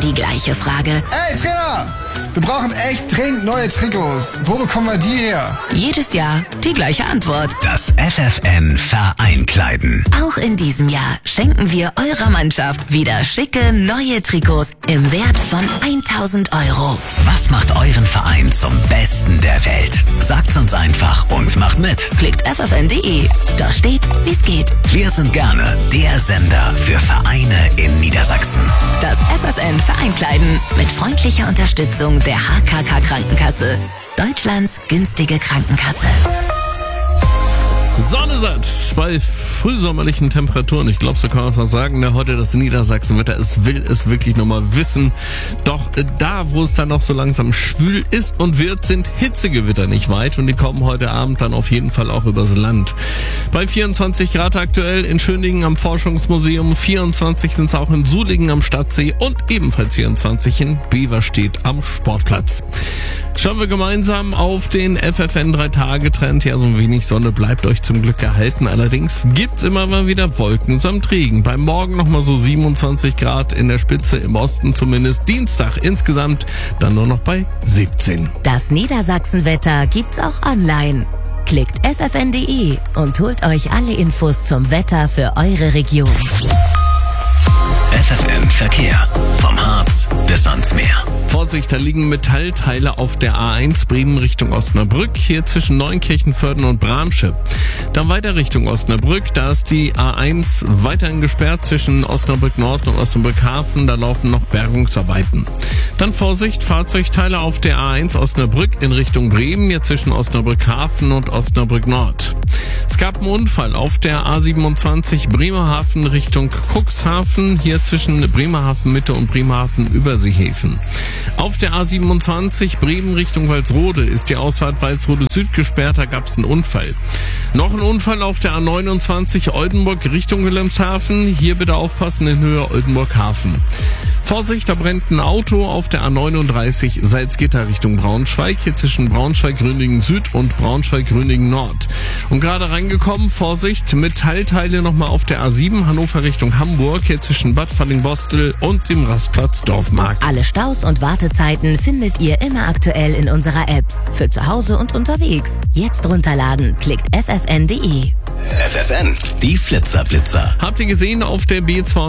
die gleiche Frage. Ey, Trainer! Wir brauchen echt dringend neue Trikots. Wo bekommen wir die her? Jedes Jahr die gleiche Antwort. Das FFN Vereinkleiden. Auch in diesem Jahr schenken wir eurer Mannschaft wieder schicke neue Trikots im Wert von 1.000 €. Was macht euren Verein zum Besten der Welt? Sagt's uns einfach und macht mit. Klickt ffn.de. Da steht, wie's geht. Wir sind gerne der Sender für Vereine in Niedersachsen. Das FFN Vereinkleiden mit freundlicher Unterstützung der HKK Krankenkasse. Deutschlands günstige Krankenkasse. Sonne satt bei frühsommerlichen Temperaturen. Ich glaube, so kann man es mal sagen, heute das Niedersachsenwetter, es will es wirklich nochmal wissen. Doch da, wo es dann noch so langsam schwül ist und wird, sind Hitzegewitter nicht weit und die kommen heute Abend dann auf jeden Fall auch übers Land. Bei 24 Grad aktuell in Schöningen am Forschungsmuseum, 24 sind es auch in Sulingen am Stadtsee und ebenfalls 24 in Beverstedt am Sportplatz. Schauen wir gemeinsam auf den FFN 3-Tage-Trend. Ja, so ein wenig Sonne bleibt euch zum Glück erhalten. Allerdings gibt's immer mal wieder Wolken samt Regen. Beim Morgen nochmal so 27 Grad in der Spitze, im Osten zumindest. Dienstag insgesamt dann nur noch bei 17. Das Niedersachsenwetter gibt's auch online. Klickt ffn.de und holt euch alle Infos zum Wetter für eure Region. FFN Verkehr. Vom Harz bis ans Meer. Vorsicht, da liegen Metallteile auf der A1 Bremen Richtung Osnabrück, hier zwischen Neunkirchenvörden und Bramsche. Dann weiter Richtung Osnabrück, da ist die A1 weiterhin gesperrt zwischen Osnabrück Nord und Osnabrück Hafen, da laufen noch Bergungsarbeiten. Dann Vorsicht, Fahrzeugteile auf der A1 Osnabrück in Richtung Bremen, hier zwischen Osnabrück Hafen und Osnabrück Nord. Es gab einen Unfall auf der A27 Bremerhaven Richtung Cuxhaven, hier zwischen Bremerhaven Mitte und Bremerhaven Überseehäfen. Auf der A27 Bremen Richtung Walsrode ist die Ausfahrt Walsrode Süd gesperrt, da gab es einen Unfall. Noch ein Unfall auf der A29 Oldenburg Richtung Wilhelmshaven, hier bitte aufpassen in Höhe Oldenburg-Hafen. Vorsicht, da brennt ein Auto auf der A39 Salzgitter Richtung Braunschweig, hier zwischen Braunschweig-Gröningen Süd und Braunschweig-Gröningen Nord. Und gerade reingekommen, Vorsicht, Metallteile nochmal auf der A7 Hannover Richtung Hamburg, hier zwischen Bad Fallingbostel und dem Rastplatz Dorfmarkt. Alle Staus und Wartezeiten findet ihr immer aktuell in unserer App. Für zu Hause und unterwegs. Jetzt runterladen, klickt ffn.de. FFN, die Flitzerblitzer. Habt ihr gesehen auf der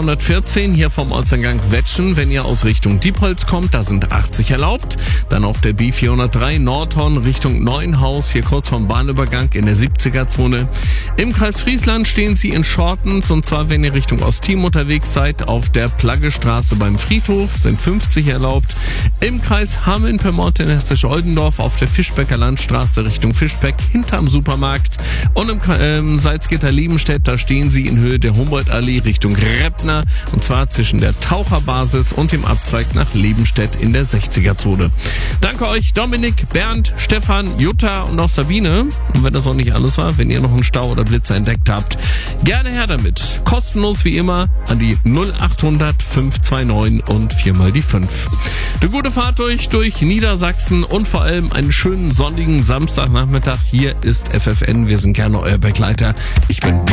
B214 hier vom Ortseingang Wetschen, wenn ihr aus Richtung Diepholz kommt, da sind 80 erlaubt. Dann auf der B403 Nordhorn Richtung Neuenhaus, hier kurz vom Bahnübergang in der 70er-Zone. Im Kreis Friesland stehen sie in Schortens, und zwar wenn ihr Richtung Ostteam unterwegs seid, auf der Plaggestraße beim Friedhof sind 50 erlaubt. Im Kreis Hameln-Pyrmont in Hessisch-Oldendorf auf der Fischbecker Landstraße Richtung Fischbeck hinterm Supermarkt. Und im Salzgitter-Liebenstedt, da stehen sie in Höhe der Humboldt-Allee Richtung Reppner, und zwar zwischen der Taucherbasis und dem Abzweig nach Liebenstedt in der 60er-Zone. Danke euch Dominik, Bernd, Stefan, Jutta und auch Sabine. Und wenn das noch nicht alles war, wenn ihr noch einen Stau oder Blitzer entdeckt habt, gerne her damit. Kostenlos wie immer an die 0800 529 und 4 mal die 5. Eine gute Fahrt durch Niedersachsen und vor allem einen schönen sonnigen Samstagnachmittag. Hier ist FFN, wir sind gerne euer Begleiter. Ich bin